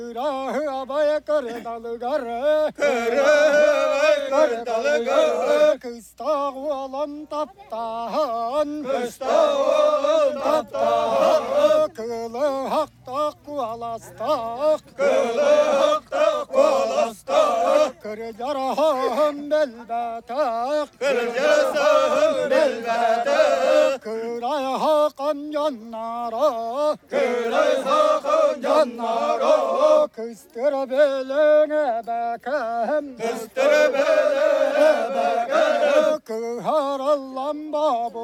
Kırahı abaya kırdalı garı Kırdalı garı Kısta oğlum taptan Kısta oğlum taptan Kılı hakta kualastak Kılı hakta kualastak Kırcarahım belbetek Kırcasahım belbetek Kıray hakan canlara Kıray sakın canlara Kıstır belene bekem Kıstır belene bekem Kıhar Allah'ım babu